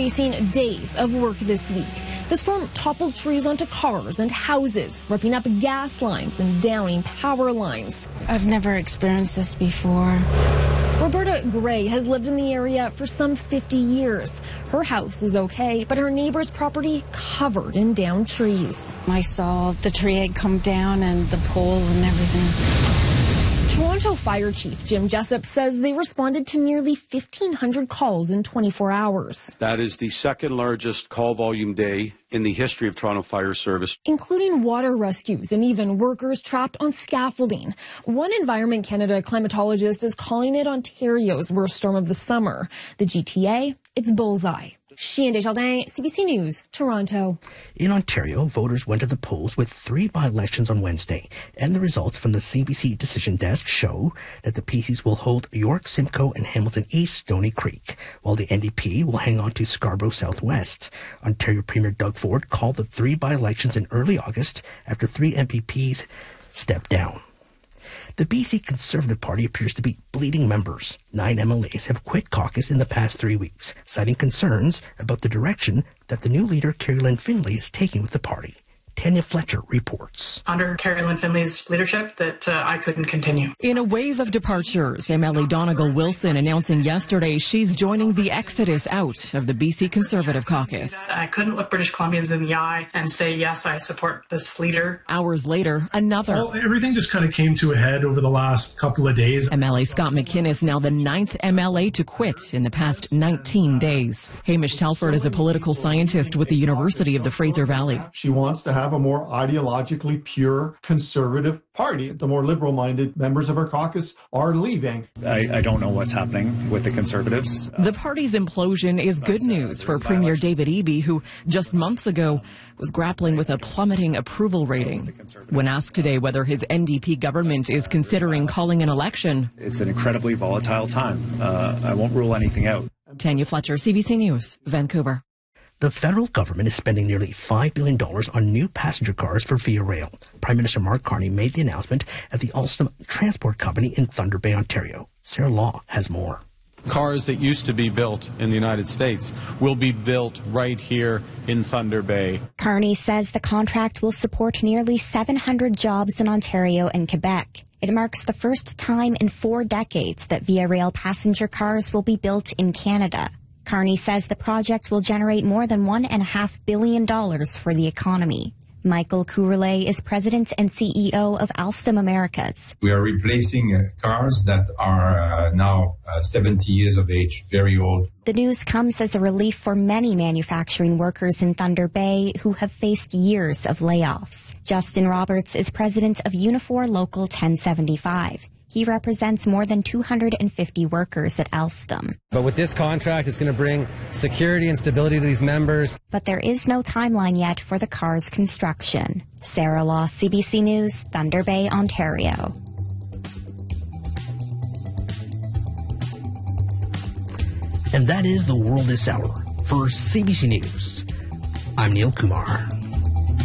facing days of work this week. The storm toppled trees onto cars and houses, ripping up gas lines and downing power lines. I've never experienced this before. Roberta Gray has lived in the area for some 50 years. Her house is okay, but her neighbor's property covered in downed trees. I saw the tree had come down and the pole and everything. Toronto Fire Chief Jim Jessup says they responded to nearly 1,500 calls in 24 hours. That is the second largest call volume day in the history of Toronto Fire Service, including water rescues and even workers trapped on scaffolding. One Environment Canada climatologist is calling it Ontario's worst storm of the summer. The GTA, it's bullseye. Chien Desjardins, CBC News, Toronto. In Ontario, voters went to the polls with 3 by-elections on Wednesday, and the results from the CBC Decision Desk show that the PCs will hold York, Simcoe, and Hamilton East Stony Creek, while the NDP will hang on to Scarborough Southwest. Ontario Premier Doug Ford called the 3 by-elections in early August after 3 MPPs stepped down. The BC Conservative Party appears to be bleeding members. 9 MLAs have quit caucus in the past 3 weeks, citing concerns about the direction that the new leader, Kerry-Lynne Findlay, is taking with the party. Tanya Fletcher reports. Under Kerry-Lynne Findlay's leadership that I couldn't continue. In a wave of departures, MLA Donegal Wilson announcing yesterday she's joining the exodus out of the BC Conservative Caucus. I couldn't look British Columbians in the eye and say, yes, I support this leader. Hours later, another. Well, everything just kind of came to a head over the last couple of days. MLA Scott McInnes, now the 9th MLA to quit in the past 19 days. Hamish Telford is a political scientist with the University of the Fraser Valley. She wants to have a more ideologically pure conservative party. The more liberal-minded members of our caucus are leaving. I don't know what's happening with the Conservatives. The party's implosion is good news for Premier David Eby, who just months ago was grappling with a plummeting approval rating. When asked today whether his NDP government is considering calling an election, it's an incredibly volatile time. I won't rule anything out. Tanya Fletcher, CBC News, Vancouver. The federal government is spending nearly $5 billion on new passenger cars for Via Rail. Prime Minister Mark Carney made the announcement at the Alstom Transport Company in Thunder Bay, Ontario. Sarah Law has more. Cars that used to be built in the United States will be built right here in Thunder Bay. Carney says the contract will support nearly 700 jobs in Ontario and Quebec. It marks the first time in 4 decades that Via Rail passenger cars will be built in Canada. Carney says the project will generate more than $1.5 billion for the economy. Michael Courlet is president and CEO of Alstom Americas. We are replacing cars that are now 70 years of age, very old. The news comes as a relief for many manufacturing workers in Thunder Bay who have faced years of layoffs. Justin Roberts is president of Unifor Local 1075. He represents more than 250 workers at Alstom. But with this contract, it's going to bring security and stability to these members. But there is no timeline yet for the car's construction. Sarah Law, CBC News, Thunder Bay, Ontario. And that is The World This Hour. For CBC News, I'm Neil Kumar.